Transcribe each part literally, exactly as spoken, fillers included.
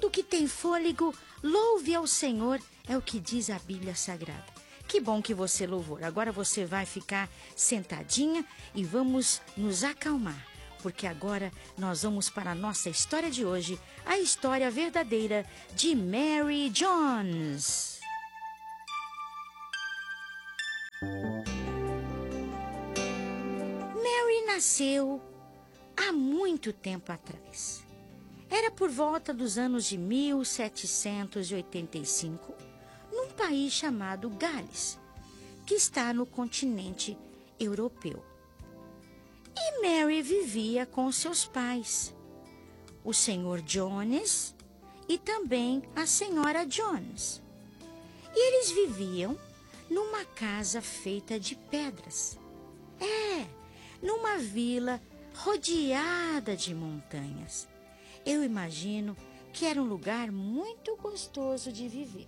Todo que tem fôlego, louve ao Senhor, é o que diz a Bíblia Sagrada. Que bom que você louvou. Agora você vai ficar sentadinha e vamos nos acalmar, porque agora nós vamos para a nossa história de hoje, a história verdadeira de Mary Jones. Mary nasceu há muito tempo atrás. Era por volta dos anos de mil setecentos e oitenta e cinco, num país chamado Gales, que está no continente europeu. E Mary vivia com seus pais, o senhor Jones e também a senhora Jones. E eles viviam numa casa feita de pedras. É, numa vila rodeada de montanhas. Eu imagino que era um lugar muito gostoso de viver.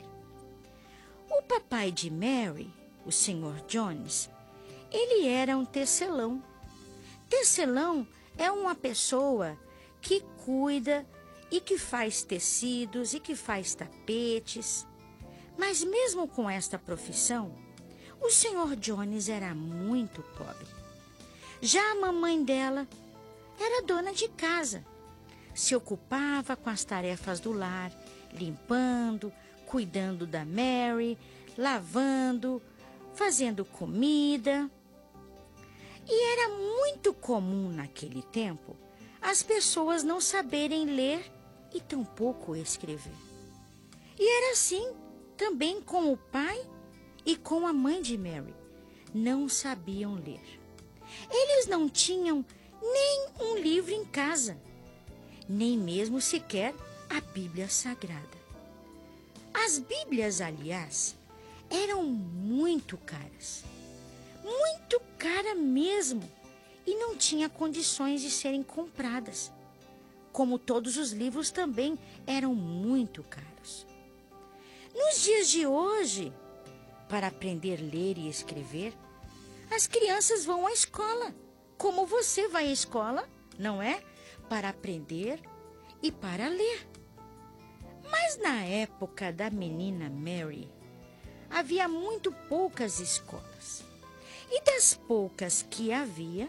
O papai de Mary, o senhor Jones, ele era um tecelão. Tecelão é uma pessoa que cuida e que faz tecidos e que faz tapetes. Mas mesmo com esta profissão, o senhor Jones era muito pobre. Já a mamãe dela era dona de casa. Se ocupava com as tarefas do lar, limpando, cuidando da Mary, lavando, fazendo comida. E era muito comum naquele tempo as pessoas não saberem ler e tampouco escrever. E era assim também com o pai e com a mãe de Mary. Não sabiam ler. Eles não tinham nem um livro em casa, nem mesmo sequer a Bíblia Sagrada. As Bíblias, aliás, eram muito caras. Muito cara mesmo. E não tinha condições de serem compradas. Como todos os livros também eram muito caros. Nos dias de hoje, para aprender a ler e escrever, as crianças vão à escola, como você vai à escola, não é? Para aprender e para ler. Mas na época da menina Mary, havia muito poucas escolas. E das poucas que havia,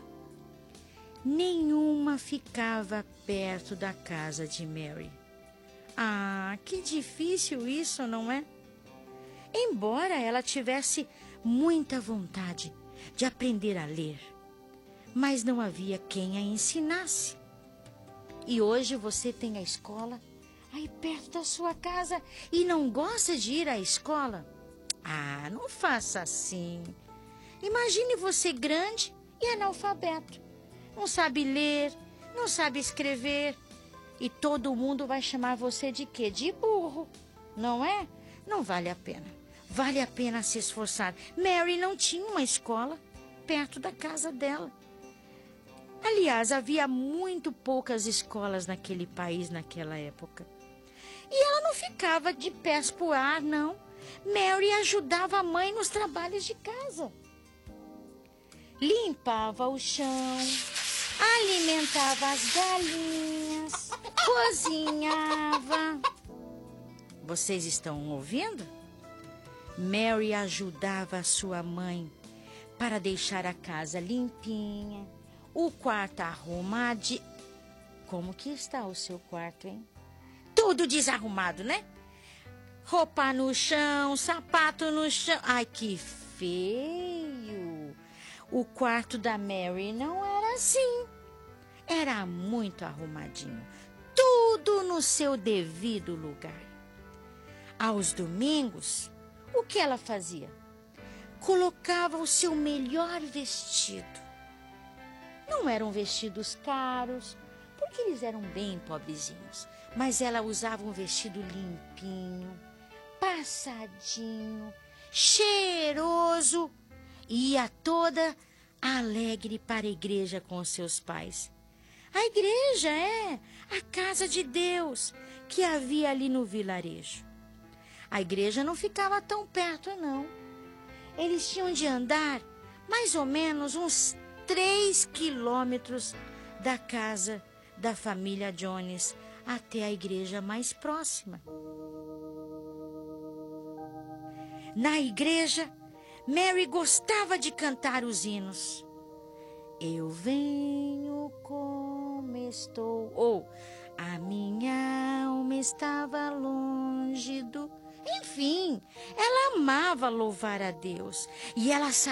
nenhuma ficava perto da casa de Mary. Ah, que difícil isso, não é? Embora ela tivesse muita vontade de aprender a ler, mas não havia quem a ensinasse. E hoje você tem a escola aí perto da sua casa e não gosta de ir à escola? Ah, não faça assim. Imagine você grande e analfabeto. Não sabe ler, não sabe escrever. E todo mundo vai chamar você de quê? De burro, não é? Não vale a pena. Vale a pena se esforçar. Mary não tinha uma escola perto da casa dela. Aliás, havia muito poucas escolas naquele país naquela época. E ela não ficava de pés pro ar, não. Mary ajudava a mãe nos trabalhos de casa. Limpava o chão, alimentava as galinhas, cozinhava. Vocês estão ouvindo? Mary ajudava a sua mãe para deixar a casa limpinha, o quarto arrumado. Como que está o seu quarto, hein? Tudo desarrumado, né? Roupa no chão, sapato no chão. Ai, que feio! O quarto da Mary não era assim. Era muito arrumadinho. Tudo no seu devido lugar. Aos domingos, o que ela fazia? Colocava o seu melhor vestido. Não eram vestidos caros, porque eles eram bem pobrezinhos. Mas ela usava um vestido limpinho, passadinho, cheiroso. E ia toda alegre para a igreja com os seus pais. A igreja é a casa de Deus que havia ali no vilarejo. A igreja não ficava tão perto, não. Eles tinham de andar mais ou menos uns três quilômetros da casa da família Jones até a igreja mais próxima. Na igreja, Mary gostava de cantar os hinos. Eu venho como estou, ou a minha alma estava longe do... Enfim, ela amava louvar a Deus e ela